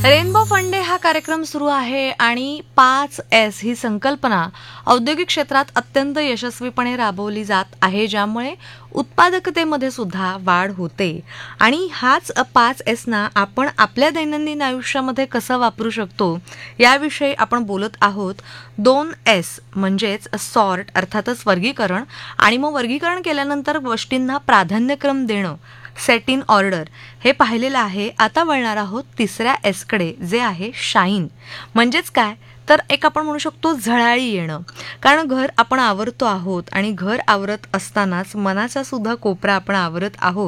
Rainbow fun day हा कार्यक्रम सुरू आहे आणि 5S ही संकल्पना औद्योगिक क्षेत्रात अत्यंत यशस्वीपणे राबवली जात आहे, ज्यामुळे उत्पादकतेमध्ये सुद्धा वाढ होते. आणि हाच 5S ना आपण आपल्या दैनंदिन आयुष्यामध्ये कसं वापरू शकतो याविषयी आपण बोलत आहोत. 2S म्हणजेच सॉर्ट, अर्थातच वर्गीकरण, आणि मग वर्गीकरण केल्यानंतर गोष्टींना प्राधान्यक्रम देणं, सेट इन ऑर्डर, हे पाहिलेलं आहे. आता वळणार आहोत तिसऱ्या एसकडे, जे आहे शाईन. म्हणजेच काय तर एक आपण म्हणू शकतो झळाळी येणं. कारण घर आपण आवरतो आहोत आणि घर आवरत असतानाच मनाचा सुद्धा कोपरा आपण आवरत आहोत.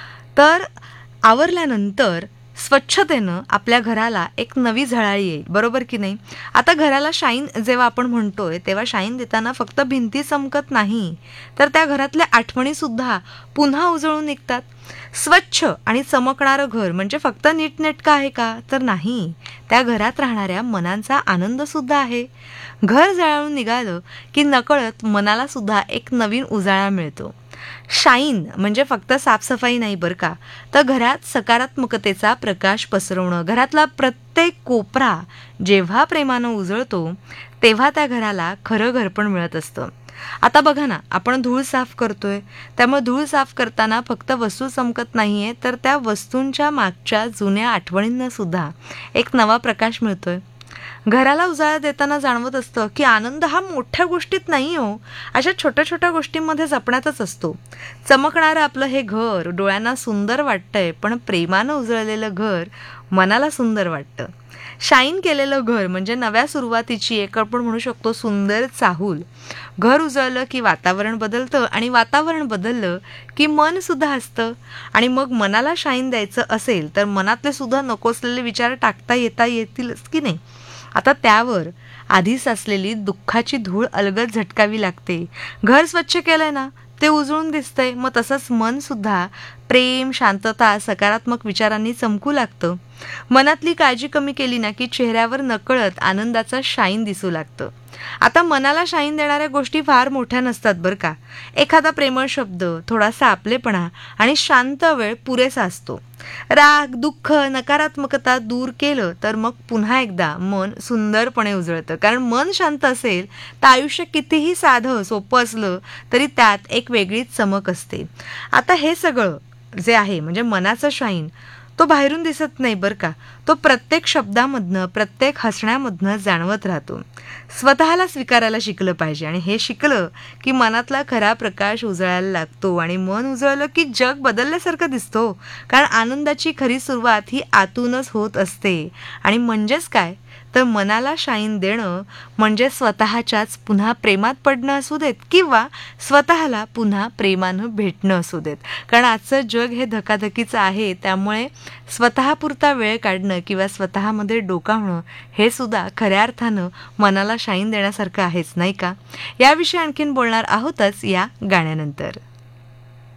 तर आवरल्यानंतर स्वच्छतेनं आपल्या घराला एक नवी झळाळी येईल, बरोबर की नाही. आता घराला शाईन जेव्हा आपण म्हणतोय तेव्हा शाईन देताना फक्त भिंती चमकत नाही, तर त्या घरातल्या आठवणीसुद्धा पुन्हा उजळून निघतात. स्वच्छ आणि चमकणारं घर म्हणजे फक्त नीटनेटकं आहे का, तर नाही, त्या घरात राहणाऱ्या मनांचा आनंदसुद्धा आहे. घर जळाळून निघालं की नकळत मनाला सुद्धा एक नवीन उजाळा मिळतो. शाईन म्हणजे फक्त साफसफाई नाही बरं का, तर घरात सकारात्मकतेचा प्रकाश पसरवणं. घरातला प्रत्येक कोपरा जेव्हा प्रेमानं उजळतो तेव्हा त्या घराला खरं घरपण मिळत असतं. आता बघा ना, आपण धूळ साफ करतोय, त्यामुळे धूळ साफ करताना फक्त वस्तू चमकत नाहीये, तर त्या वस्तूंच्या मागच्या जुन्या आठवणींना सुद्धा एक नवा प्रकाश मिळतोय. घराला उजाळा देताना जाणवत असतं की आनंद हा मोठ्या गोष्टीत नाही हो, अशा छोट्या छोट्या गोष्टींमध्ये जपण्यातच असतो. चमकणारं आपलं हे घर डोळ्यांना सुंदर वाटतंय, पण प्रेमानं उजळलेलं घर मनाला सुंदर वाटतं. शाईन केलेलं घर म्हणजे नव्या सुरुवातीची एक आपण म्हणू शकतो सुंदर चाहूल. घर उजळलं की वातावरण बदलतं, आणि वातावरण बदललं की मन सुद्धा असतं. आणि मग मनाला शाईन द्यायचं असेल तर मनातले सुद्धा नको असलेले विचार टाकता येतीलच की नाही. आता त्यावर आधी साचलेली दुःखाची धूळ अलगद झटकावी लागते. घर स्वच्छ केलंय ना, ते उजळून दिसतंय, मग तसंच मन सुद्धा प्रेम, शांतता, सकारात्मक विचारांनी चमकू लागतं. मनातली काळजी कमी केली ना की चेहऱ्यावर नकळत आनंदाचा शाईन दिसू लागतं. आता मनाला शाईन देणाऱ्या गोष्टी फार मोठ्या नसतात बरं का. एखादा प्रेमळ शब्द, थोडासा आपलेपणा आणि शांत वेळ पुरेसा असतो. राग, दुःख, नकारात्मकता दूर केलं तर मग पुन्हा एकदा मन सुंदरपणे उजळतं. कारण मन शांत असेल तर आयुष्य कितीही साधं सोपं असलं तरी त्यात एक वेगळीच चमक असते. आता हे सगळं जे आहे म्हणजे मनाचं शाईन, तो बाहेरून दिसत नाही बरं का, तो प्रत्येक शब्दामधनं, प्रत्येक हसण्यामधनं जाणवत राहतो. स्वतःला स्वीकारायला शिकलं पाहिजे, आणि हे शिकलं की मनातला खरा प्रकाश उजळायला लागतो, आणि मन उजळलं की जग बदलल्यासारखं दिसतो. कारण आनंदाची खरी सुरुवात ही आतूनच होत असते. आणि म्हणजेच काय तर मनाला शाईन देणं म्हणजे स्वतःच्याच पुन्हा प्रेमात पडणं असू देत, किंवा स्वतःला पुन्हा प्रेमानं भेटणं असू देत. कारण आजचं जग हे धकाधकीचं आहे, त्यामुळे स्वतःपुरता वेळ काढणं किंवा स्वतःमध्ये डोकावणं हे सुद्धा खऱ्या अर्थानं मनाला शाईन देण्यासारखं आहेच, नाही का. याविषयी आणखीन बोलणार आहोतच या गाण्यानंतर.